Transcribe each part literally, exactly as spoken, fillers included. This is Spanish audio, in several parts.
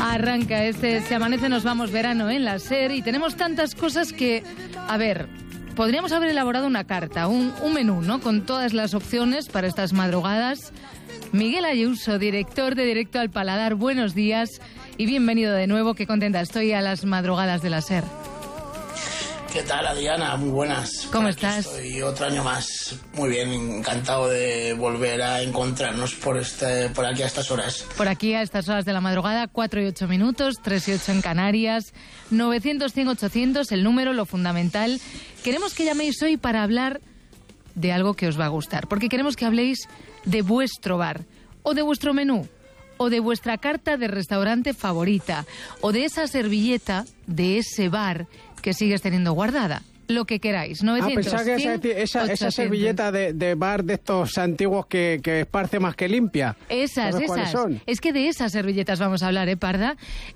Arranca este Se Amanece Nos Vamos verano en la SER y tenemos tantas cosas que, a ver, podríamos haber elaborado una carta, un, un menú, ¿no? Con todas las opciones para estas madrugadas. Miguel Ayuso, director de Directo al Paladar, buenos días y bienvenido de nuevo. Qué contenta estoy a las madrugadas de la SER. ¿Qué tal, Adriana? Muy buenas. ¿Cómo Aquí estás? Estoy otro año más. Muy bien, encantado de volver a encontrarnos por este, por aquí a estas horas. Por aquí a estas horas de la madrugada, cuatro y ocho minutos, tres y ocho en Canarias, novecientos, cien, ochocientos, el número, lo fundamental. Queremos que llaméis hoy para hablar de algo que os va a gustar, porque queremos que habléis de vuestro bar, o de vuestro menú, o de vuestra carta de restaurante favorita, o de esa servilleta de ese bar que sigues teniendo guardada. Lo que queráis. novecientos, ah, pensaba que cien, esa, esa, esa servilleta de, de bar de estos antiguos que, que esparce más que limpia. Esas, esas. Son? Es que de esas servilletas vamos a hablar, ¿eh, Parda?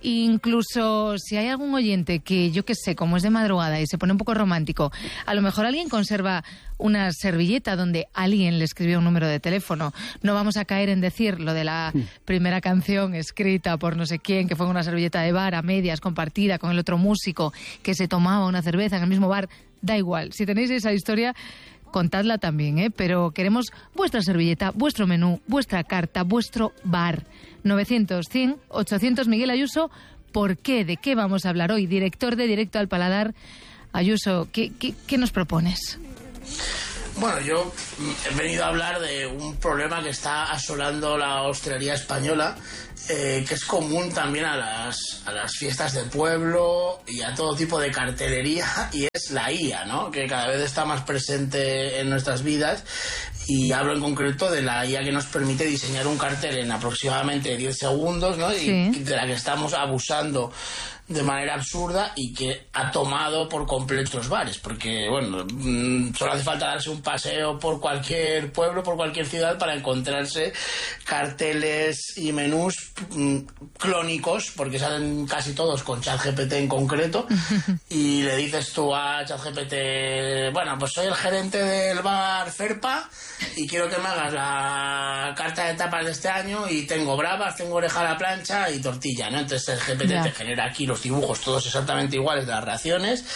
Incluso si hay algún oyente que, yo qué sé, como es de madrugada y se pone un poco romántico, a lo mejor alguien conserva una servilleta donde alguien le escribió un número de teléfono. No vamos a caer en decir lo de la primera canción escrita por no sé quién, que fue una servilleta de bar a medias, compartida con el otro músico, que se tomaba una cerveza en el mismo bar. Da igual, si tenéis esa historia, contadla también, ¿eh? Pero queremos vuestra servilleta, vuestro menú, vuestra carta, vuestro bar. novecientos, cien, ochocientos, Miguel Ayuso. ¿Por qué? ¿De qué vamos a hablar hoy? Director de Directo al Paladar. Ayuso, ¿qué, qué, qué nos propones? Bueno, yo he venido a hablar de un problema que está asolando la hostelería española, eh, que es común también a las, a las fiestas de pueblo y a todo tipo de cartelería, y es la I A, ¿no? Que cada vez está más presente en nuestras vidas. Y hablo en concreto de la I A que nos permite diseñar un cartel en aproximadamente diez segundos, ¿no? Sí. Y de la que estamos abusando de manera absurda y que ha tomado por completo los bares, porque bueno, solo hace falta darse un paseo por cualquier pueblo, por cualquier ciudad para encontrarse carteles y menús mmm, clónicos, porque salen casi todos con ChatGPT en concreto, y le dices tú a ChatGPT, bueno, pues soy el gerente del bar Ferpa y quiero que me hagas la carta de tapas de este año y tengo bravas, tengo oreja a la plancha y tortilla, ¿no? Entonces el G P T yeah. te genera aquí los dibujos todos exactamente iguales de las raciones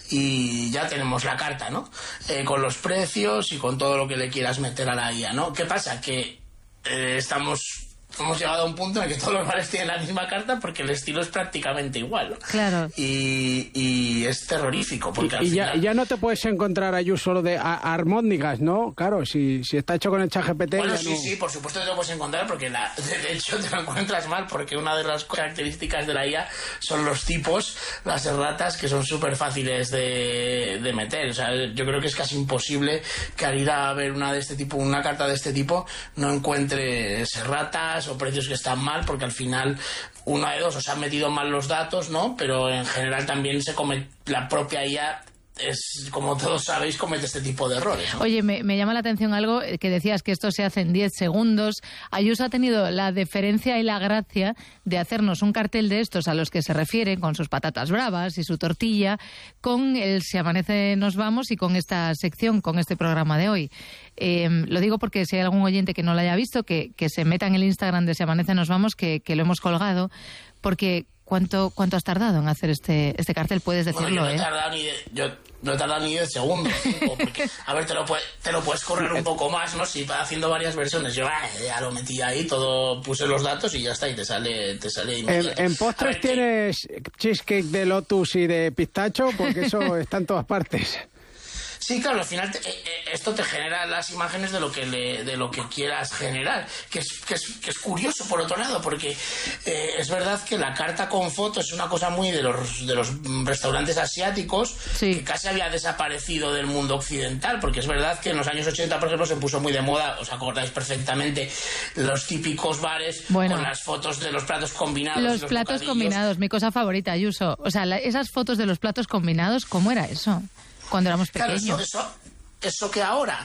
y ya tenemos la carta, ¿no? Eh, con los precios y con todo lo que le quieras meter a la I A, ¿no? ¿Qué pasa? Que eh, estamos... hemos llegado a un punto en el que todos los bares tienen la misma carta porque el estilo es prácticamente igual, ¿no? Claro. Y, y es terrorífico porque y, al y final... ya, ya no te puedes encontrar a Ayuso solo de armóndigas, ¿no? Claro, si, si está hecho con el ChatGPT... Bueno, ya sí, no... sí, por supuesto que te lo puedes encontrar porque la, de hecho te lo encuentras mal porque una de las características de la I A son los tipos, las erratas, que son súper fáciles de, de meter. O sea, yo creo que es casi imposible que al ir a ver una de este tipo, una carta de este tipo, no encuentres erratas o precios que están mal, porque al final una de dos, os han metido mal los datos, ¿no? Pero en general también se come, la propia I A es, como todos sabéis, comete este tipo de errores, ¿no? Oye, me, me llama la atención algo que decías, que esto se hace en diez segundos. Ayuso ha tenido la deferencia y la gracia de hacernos un cartel de estos a los que se refieren, con sus patatas bravas y su tortilla, con el Se Amanece Nos Vamos y con esta sección, con este programa de hoy. Eh, lo digo porque si hay algún oyente que no lo haya visto, que, que se meta en el Instagram de Se Amanece Nos Vamos, que, que lo hemos colgado, porque... ¿Cuánto, ¿Cuánto has tardado en hacer este este cartel? Puedes decirlo, bueno, yo no ¿eh? He tardado ni de, yo no he tardado ni diez segundos, cinco, porque, a ver, te lo, puede, te lo puedes correr un poco más, ¿no? Si va haciendo varias versiones, yo eh, ya lo metí ahí, todo, puse los datos y ya está, y te sale, te sale En, en postres ver, tienes ¿qué? cheesecake de lotus y de pistacho, porque eso está en todas partes. Sí, claro, al final te, eh, esto te genera las imágenes de lo que le, de lo que quieras generar, que es, que es, que es curioso por otro lado, porque eh, es verdad que la carta con fotos es una cosa muy de los, de los restaurantes asiáticos, sí. que casi había desaparecido del mundo occidental, porque es verdad que en los años ochenta, por ejemplo, se puso muy de moda, os acordáis perfectamente, los típicos bares bueno, con las fotos de los platos combinados. Los, los platos bocadillos. combinados, mi cosa favorita, Ayuso. O sea, la, esas fotos de los platos combinados, ¿cómo era eso? Cuando éramos pequeños. Claro, eso, eso, eso que ahora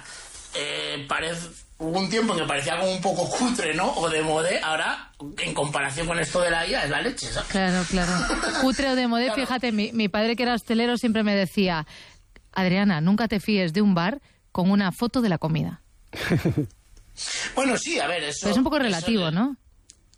eh, parece, hubo un tiempo en que parecía como un poco cutre, ¿no? O de modé, ahora, en comparación con esto de la I A, es la leche, ¿sabes? Claro, claro. Cutre o de modé, claro. Fíjate, mi, mi padre que era hostelero siempre me decía, Adriana, nunca te fíes de un bar con una foto de la comida. Bueno, sí, a ver, eso... Pero es un poco relativo, eso, ¿no?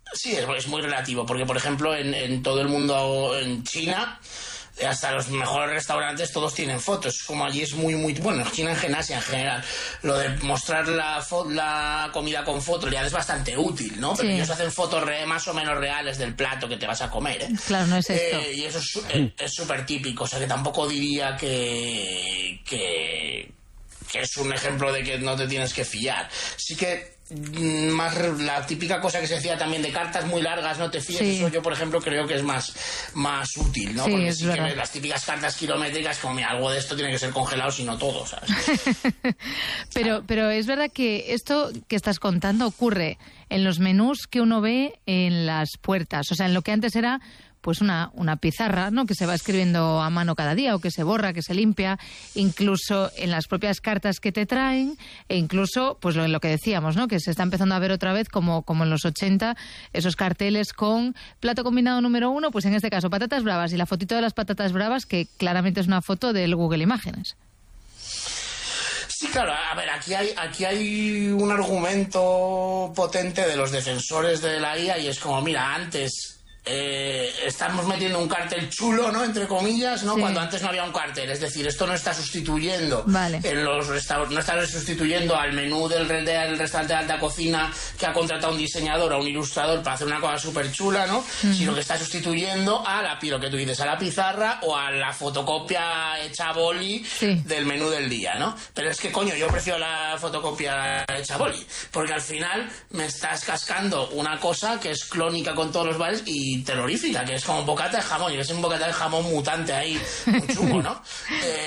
Sí, es, es muy relativo, porque por ejemplo en, en todo el mundo, en China, hasta los mejores restaurantes todos tienen fotos, como allí es muy, muy... Bueno, en China, en Asia en general, lo de mostrar la, fo la comida con fotos ya es bastante útil, ¿no? Pero sí. Ellos hacen fotos re más o menos reales del plato que te vas a comer, ¿eh? Claro, no es esto. Eh, y eso es súper típico, o sea que tampoco diría que... que que es un ejemplo de que no te tienes que fiar. Sí que más la típica cosa que se decía también de cartas muy largas, no te fíes, sí. Eso yo por ejemplo creo que es más, más útil, ¿no? Sí, porque es sí verdad. Que las típicas cartas kilométricas, como mira, algo de esto tiene que ser congelado, si no todo, ¿sabes? pero, pero es verdad que esto que estás contando ocurre en los menús que uno ve en las puertas, o sea, en lo que antes era pues una, una pizarra, ¿no? Que se va escribiendo a mano cada día o que se borra, que se limpia, incluso en las propias cartas que te traen e incluso, pues lo, en lo que decíamos, ¿no? Que se está empezando a ver otra vez como, como en los ochenta, esos carteles con plato combinado número uno, pues en este caso patatas bravas y la fotito de las patatas bravas que claramente es una foto del Google Imágenes. Sí, claro, a ver, aquí hay, aquí hay un argumento potente de los defensores de la I A y es como, mira, antes... Eh, estamos metiendo un cartel chulo, ¿no? Entre comillas, ¿no? Sí. Cuando antes no había un cartel. Es decir, esto no está sustituyendo vale. en los restaurantes, no está sustituyendo al menú del, del restaurante de alta cocina que ha contratado un diseñador o un ilustrador para hacer una cosa súper chula, ¿no? Uh-huh. Sino que está sustituyendo a la, lo que tú dices, a la pizarra o a la fotocopia hecha a boli sí. del menú del día, ¿no? Pero es que, coño, yo prefiero la fotocopia hecha a boli, porque al final me estás cascando una cosa que es clónica con todos los bares y terrorífica, que es como un bocata de jamón, y es un bocata de jamón mutante ahí, muy chungo, ¿no? Eh,